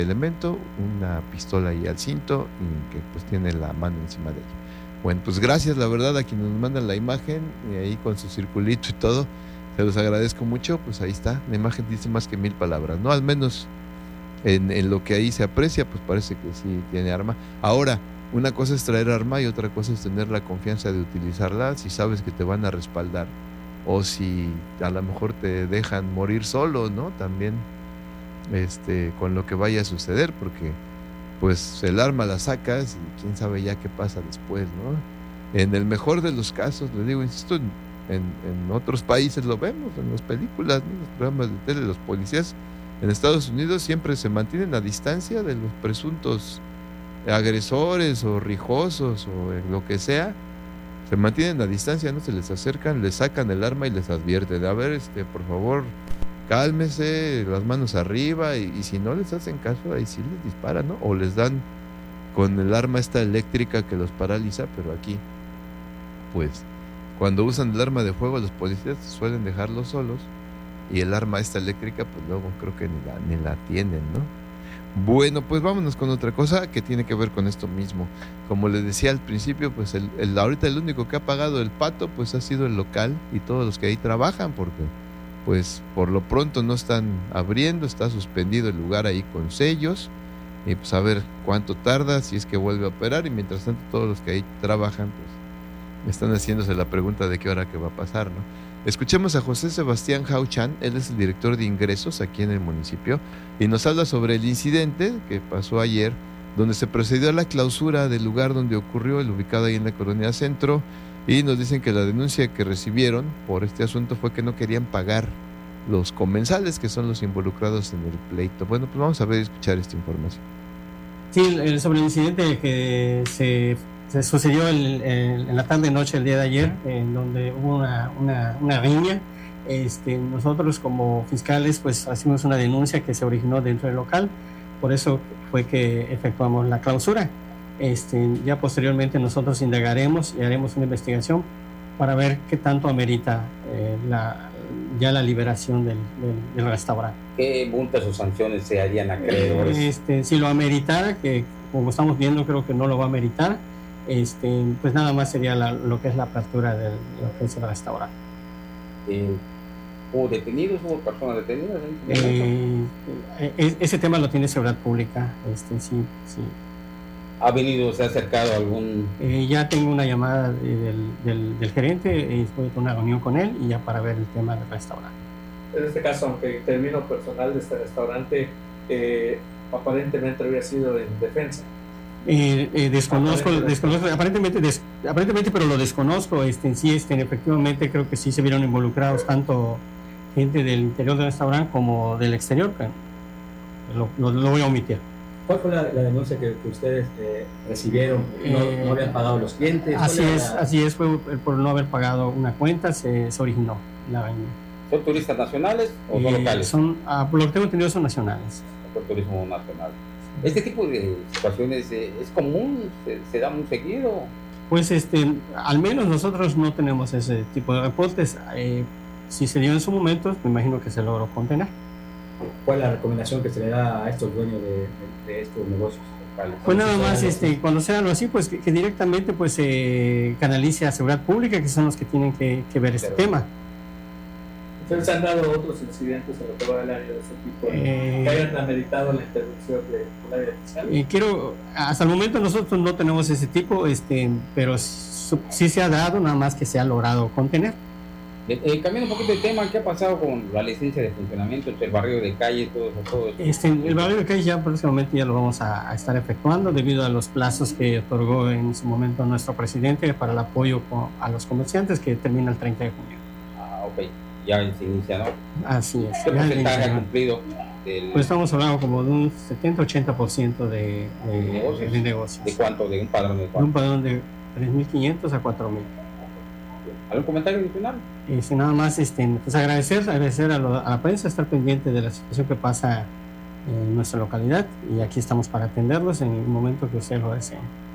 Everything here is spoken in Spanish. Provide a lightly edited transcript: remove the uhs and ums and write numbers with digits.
elemento, una pistola ahí al cinto y que pues tiene la mano encima de ella. Bueno, pues gracias, la verdad, a quienes nos mandan la imagen, y ahí con su circulito y todo, se los agradezco mucho. Pues ahí está, la imagen dice más que 1000 palabras, ¿no? Al menos en lo que ahí se aprecia, pues parece que sí tiene arma. Ahora, una cosa es traer arma y otra cosa es tener la confianza de utilizarla si sabes que te van a respaldar o si a lo mejor te dejan morir solo, ¿no? También con lo que vaya a suceder, porque pues el arma la sacas y quién sabe ya qué pasa después, ¿no? En el mejor de los casos, les digo, insisto, en otros países lo vemos, en las películas, ¿no? Los programas de tele, los policías en Estados Unidos siempre se mantienen a distancia de los presuntos agresores o rijosos o en lo que sea, se mantienen a distancia, no se les acercan, les sacan el arma y les advierten, a ver, por favor, cálmese, las manos arriba, y si no les hacen caso, ahí sí les disparan, ¿no? O les dan con el arma esta eléctrica que los paraliza, pero aquí, pues, cuando usan el arma de fuego, los policías suelen dejarlos solos, y el arma esta eléctrica, pues luego creo que ni la tienen, ¿no? Bueno, pues vámonos con otra cosa que tiene que ver con esto mismo. Como les decía al principio, pues ahorita el único que ha pagado el pato, pues ha sido el local y todos los que ahí trabajan, porque pues por lo pronto no están abriendo, está suspendido el lugar ahí con sellos, y pues a ver cuánto tarda, si es que vuelve a operar, y mientras tanto todos los que ahí trabajan, pues están haciéndose la pregunta de qué hora que va a pasar, ¿no? Escuchemos a José Sebastián Hauchan, él es el director de ingresos aquí en el municipio, y nos habla sobre el incidente que pasó ayer, donde se procedió a la clausura del lugar donde ocurrió, el ubicado ahí en la Colonia Centro, y nos dicen que la denuncia que recibieron por este asunto fue que no querían pagar los comensales, que son los involucrados en el pleito. Bueno, pues vamos a ver y escuchar esta información. Sí, sobre el incidente que se sucedió en la tarde-noche del día de ayer, en donde hubo una riña. Nosotros como fiscales pues hicimos una denuncia que se originó dentro del local, por eso fue que efectuamos la clausura. Ya posteriormente nosotros indagaremos y haremos una investigación para ver qué tanto amerita la liberación del restaurante. ¿Qué multas o sanciones se harían a acreedores? Si lo ameritara, que como estamos viendo creo que no lo va a ameritar, pues nada más sería lo que es la apertura de lo que es el restaurante. ¿Hubo detenidos? ¿Hubo personas detenidas? Ese tema lo tiene Seguridad Pública. Sí. ¿Ha venido, se ha acercado algún...? Ya tengo una llamada del gerente, fue una reunión con él y ya para ver el tema del restaurante. En este caso, aunque el término personal de este restaurante aparentemente había sido en defensa. Desconozco, aparentemente, pero lo desconozco. Efectivamente creo que sí se vieron involucrados tanto gente del interior del restaurante como del exterior. Lo voy a omitir. ¿Cuál fue la denuncia que ustedes recibieron? ¿No habían pagado los clientes? Así es, fue por no haber pagado una cuenta, se originó la riña. ¿Son turistas nacionales o no locales? Por lo que tengo entendido, son nacionales. Por turismo nacional. ¿Este tipo de situaciones es común? ¿Se da muy seguido? Pues al menos nosotros no tenemos ese tipo de reportes. Si se dio en su momento, me imagino que se logró contener. ¿Cuál es la recomendación que se le da a estos dueños de estos negocios locales? Pues nada más, cuando sea algo así, pues que directamente pues canalice a Seguridad Pública, que son los que tienen que ver este tema. ¿Ustedes han dado otros incidentes en lo que va del área de ese tipo que hayan ameritado la intervención del área fiscal? Hasta el momento nosotros no tenemos ese tipo, pero sí se ha dado, nada más que se ha logrado contener. Cambiando un poquito de tema, ¿qué ha pasado con la licencia de funcionamiento del barrio de calle, todo eso? El barrio de calle ya próximamente ya lo vamos a estar efectuando debido a los plazos que otorgó en su momento nuestro presidente para el apoyo a los comerciantes, que termina el 30 de junio. Ok, ya se inicia, ¿no? Así es. ¿Qué porcentaje ha cumplido? Pues estamos hablando como de un 70-80% de negocios. ¿De cuánto? ¿De un padrón de cuánto? De un padrón de 3.500 a 4.000. ¿Algún comentario adicional? Nada más pues agradecer a la prensa, estar pendiente de la situación que pasa en nuestra localidad, y aquí estamos para atenderlos en el momento que ustedes lo deseen.